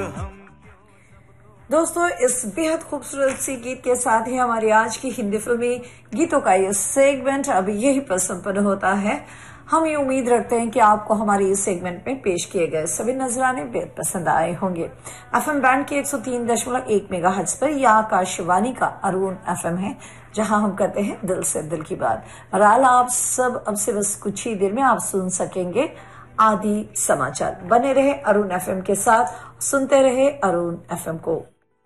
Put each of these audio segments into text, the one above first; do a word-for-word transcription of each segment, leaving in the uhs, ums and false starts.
दोस्तों, इस बेहद खूबसूरत सी गीत के साथ ही हमारी आज की हिंदी फिल्मी गीतों का ये सेगमेंट अब यही पर संपन्न होता है। हम ये उम्मीद रखते हैं कि आपको हमारे इस सेगमेंट में पेश किए गए सभी नजराने बेहद पसंद आए होंगे। एफएम बैंड के एक सौ तीन दशमलव एक मेगाहर्ट्ज पर यह आकाशवाणी का अरुण एफएम है, जहां हम करते हैं दिल से दिल की बात। बहरहाल आप सब अब से बस कुछ ही देर में आप सुन सकेंगे आदि समाचार। बने रहे अरुण एफएम के साथ, सुनते रहे अरुण एफएम को।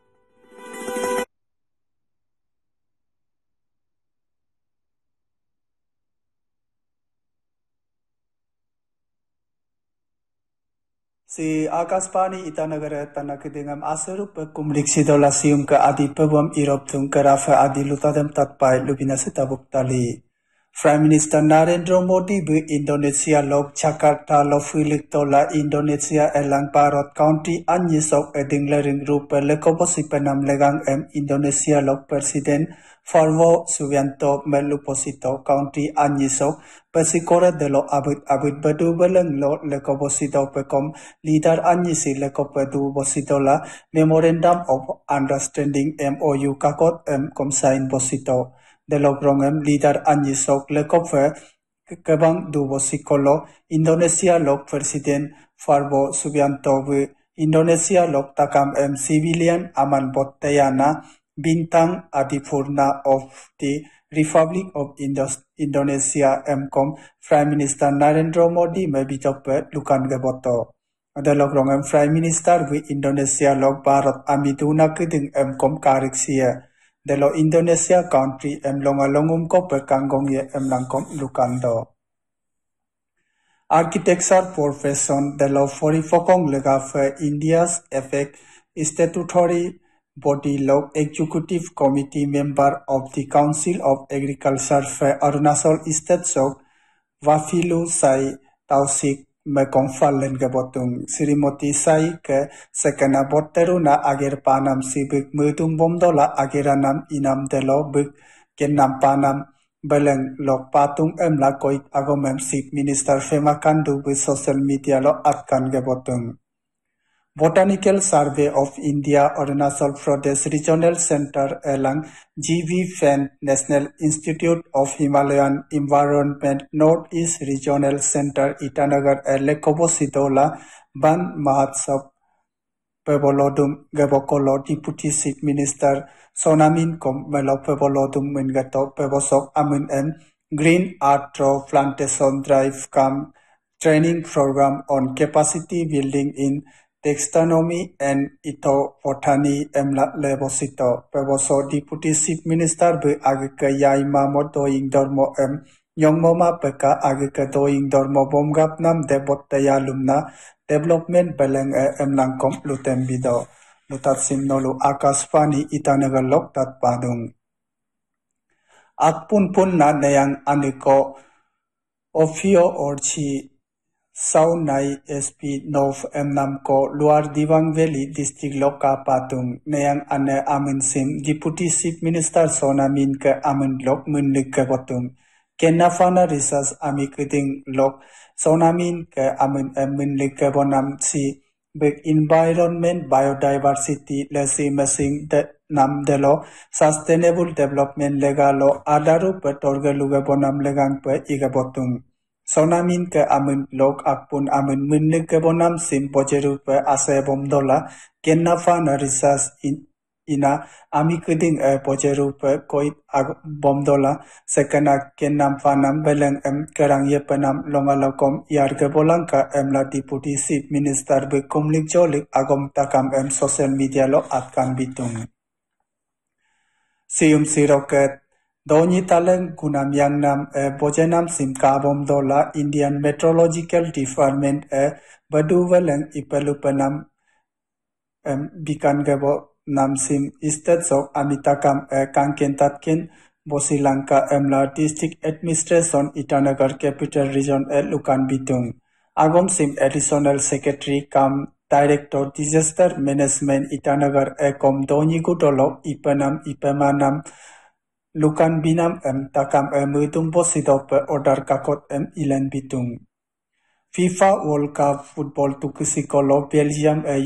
Si Akashvani Itanagara Tanakidingam Asarup Kumlik Sidola Sium ka Adi Pawam Irop Tung Karafa Adi Lutadam Tatpai Lubina Sitabuktali. Prime Minister Narendra Modi bu Indonesia Lok Jakarta Lofilik Tola Indonesia Elang Parot County Anyisok Edinglering Rupa Lekoposi Penam Legang M Indonesia Lok Presiden Farwo Subianto Meluposito County Anyisok Pesikora de lo Abut Abut Badu Beleng lo Lekoposito Pecom Leader Anyisi Lekopedu Bositola Memorandum of Understanding M O U Kakot M Komsain Bosito de lo Grongem Leader Anyisok Lekope Kebang Du Bosikolo Indonesia Lok Presiden Farwo Subianto Indonesia Lok Takam M Civilian Aman Botayana Bintang Adipurna of the Republic of Indos Indonesia M Com Prime Minister Narendra Modi Mebitope Lukan Geboto. Adalog Rongem Prime Minister with Indonesia Lok Barat Amiduna Kiding M Com Kariksia. Delo Indonesia country M Longalongum Kope Kangong Ye M Langkom Lukando. Architecture profession Delo Forifokong Legafe India's effect statutory body Lok Executive Committee member of the Council of Agriculture for Arunachal State Sok Wafilu Sai Tausik Mekonfalen Gabotung Sirimoti Sai ke Sekana Boteruna Ager Panam Sibik Mutung Bomdola Ageranam Inam Delo Bik Kenam Panam Beleng Lok Patung Em Lakoit Agomem Sik Minister Femakandu with social media Lo Atkan Gabotung. Botanical Survey of India Arunachal Pradesh Regional Center Elang G V Fen National Institute of Himalayan Environment Northeast Regional Center Itanagar Elekobosidola Ban Mahatsab Pebolodum Gabokolo Deputy Chief Minister Sonamin Kom Melo Pebolodum Mingato Pebosok Amun M Green Art Row Plantation Drive Cam Training Program on Capacity Building in Taxonomy and Ethobotany Emla Lebosito, Peboso Deputy Chief Minister Be Agika Yaima Modoing Dormo M, Yongmoma Peka Agika Doing Dormo Bomgap Nam Debotaya Lumna, Development Beleng M Langkom Lutembido, Lutatsim Nolu Akashvani Itanaga Lok Tat Padung. Akpun Pun Na Nayang Aniko Ofio Orchi Saunai S P Nov Emnamko Luar Diwang Valley District Loka Patung Nayang Ane Amin Sim Deputy Chief Minister Sonamin ke Amin Lok Munlik ke Botung Kenafana Risas Amikiding Lok Sonamin ke Amin Eminlik ke Bonam Si Big Environment Biodiversity Lesi Mesing de Nam Delo Sustainable Development Legalo Adaru Petorge Luga Bonam Legang Pe Iga Botung Sonamin ke Amin Lok Akpun Amin Munlik ke Bonam Sim Pojeru Pe Ase Bomdola Kenafana Risas in Ina Amikiding E Pojeru Pe Koit Bomdola Sekana Kenam Fanam Beleng M Kerang Yepenam Longalokom Yarge Bolanka M La Deputy Chief Minister Be Kumlik Jolik Agom Takam M Social Media Lo Atkan Bitung Sium Siroket Doni Taleng Gunam Yangnam E Bojenam Sim Kabom Dola Indian Meteorological Department E Badu Weleng Ipelupenam M Bikan Gebo Nam Sim States of Amitakam E Kanken Tatkin Bosilanka Emla District Administration Itanagar Capital Region E Lukan Bitung Agom Sim Additional Secretary Kam Director Disaster Management Itanagar E Kom Doni Gudolo Ipenam Ipemanam Lukan Binam M Takam E Mutung Bosidop Order Kakot M Ilen Bitung FIFA World Cup Football Tukisikolo Belgium E